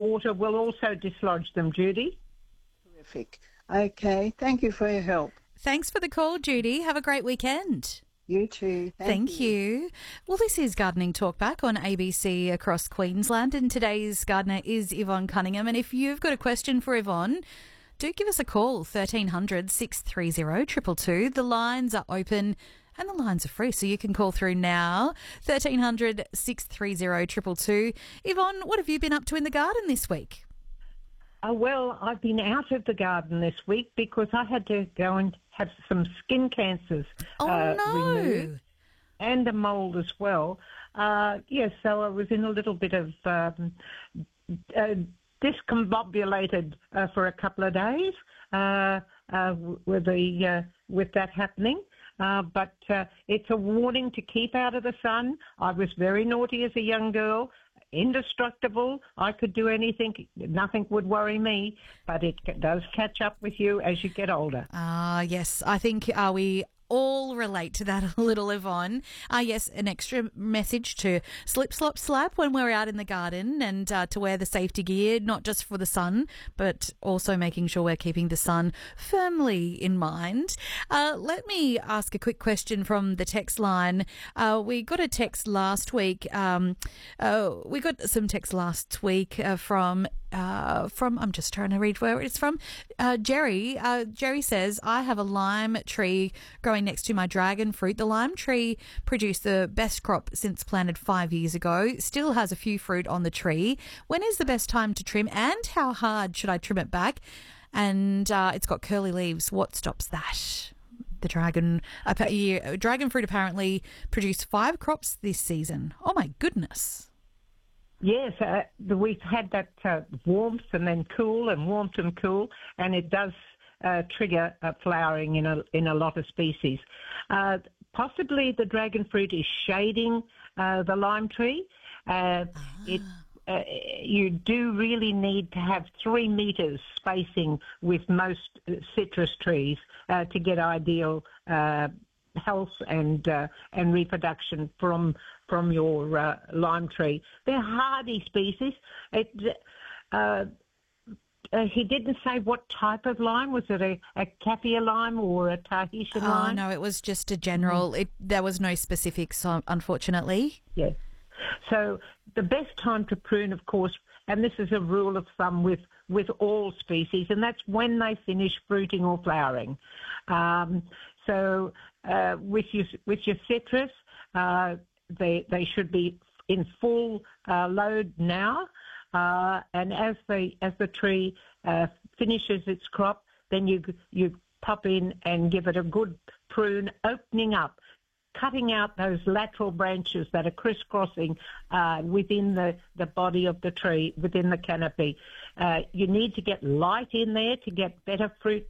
water will also dislodge them, Judy. Terrific. Okay, thank you for your help. Thanks for the call, Judy. Have a great weekend. You too. Thank you. Well, this is Gardening Talkback on ABC across Queensland, and today's gardener is Yvonne Cunningham. And if you've got a question for Yvonne, do give us a call, 1300 630 222. The lines are open and the lines are free, so you can call through now, 1300 630 222. Yvonne, what have you been up to in the garden this week? Well, I've been out of the garden this week because I had to go and have some skin cancers removed, and a mould as well. Yes, so I was in a little bit of discombobulated for a couple of days with that happening. But it's a warning to keep out of the sun. I was very naughty as a young girl, indestructible. I could do anything. Nothing would worry me, but it does catch up with you as you get older. Yes, I think we all relate to that a little, Yvonne. Yes, an extra message to slip, slop, slap when we're out in the garden, and to wear the safety gear, not just for the sun, but also making sure we're keeping the sun firmly in mind. Let me ask a quick question from the text line. We got a text last week. We got some text last week from I'm just trying to read where it's from. Jerry. Jerry says, I have a lime tree growing next to my dragon fruit. The lime tree produced the best crop since planted 5 years ago. Still has a few fruit on the tree. When is the best time to trim, and how hard should I trim it back? And it's got curly leaves. What stops that? The dragon fruit apparently produced 5 crops this season. Oh my goodness. Yes, we've had that warmth and then cool and warmth and cool, and it does trigger flowering in a lot of species. Possibly the dragon fruit is shading the lime tree. You do really need to have 3 metres spacing with most citrus trees to get ideal health and reproduction from your lime tree. They're hardy species. He didn't say what type of lime. Was it a Kaffir lime or a Tahitian lime? No, it was just a general. There was no specifics, unfortunately. Yes. So the best time to prune, of course, and this is a rule of thumb with all species, and that's when they finish fruiting or flowering. So with your citrus, they should be in full load now, and as the tree finishes its crop, then you pop in and give it a good prune, opening up, cutting out those lateral branches that are crisscrossing within the body of the tree, within the canopy. You need to get light in there to get better fruit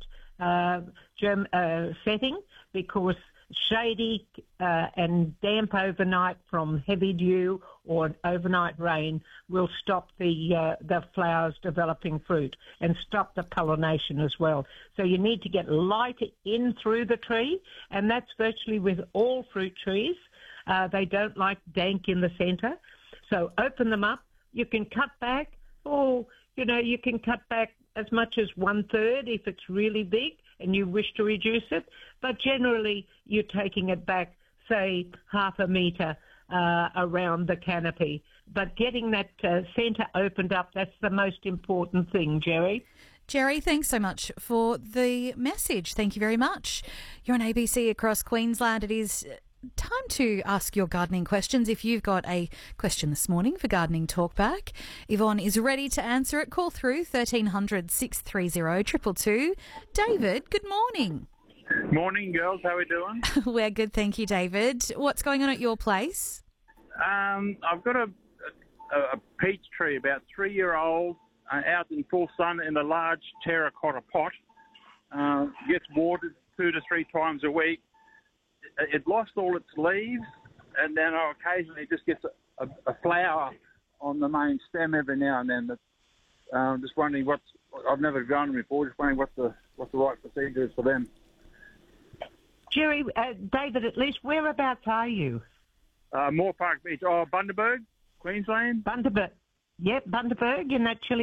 setting, because shady and damp overnight from heavy dew or overnight rain will stop the flowers developing fruit and stop the pollination as well. So you need to get light in through the tree, and that's virtually with all fruit trees. They don't like dank in the centre. So open them up. You can cut back, or you can cut back as much as 1/3 if it's really big and you wish to reduce it, but generally you're taking it back, say, 0.5 metre around the canopy. But getting that centre opened up, that's the most important thing, Jerry. Jerry, thanks so much for the message. Thank you very much. You're on ABC across Queensland. It is time to ask your gardening questions. If you've got a question this morning for Gardening Talkback, Yvonne is ready to answer it. Call through 1300 630 222. David, good morning. Morning, girls. How are we doing? We're good, thank you, David. What's going on at your place? I've got a peach tree, about 3-year-old, out in full sun in a large terracotta pot. Gets watered 2 to 3 times a week. It lost all its leaves, and then occasionally it just gets a flower on the main stem every now and then. Just wondering I've never grown them before. Just wondering what the right procedure is for them. Jerry, David, at least whereabouts are you? Moore Park Beach. Bundaberg, Queensland. Bundaberg. Yep, Bundaberg in that chilly